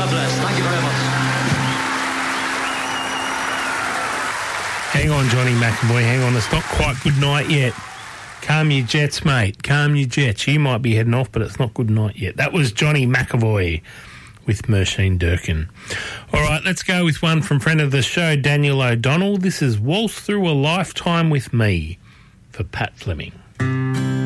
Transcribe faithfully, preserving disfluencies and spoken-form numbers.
God bless. Thank you very much. Hang on, Johnny McAvoy, hang on. It's not quite good night yet. Calm your jets, mate. Calm your jets. You might be heading off, but it's not good night yet. That was Johnny McAvoy with Mersheen Durkin. All right, let's go with one from friend of the show, Daniel O'Donnell. This is Waltz Through a Lifetime with Me for Pat Fleming.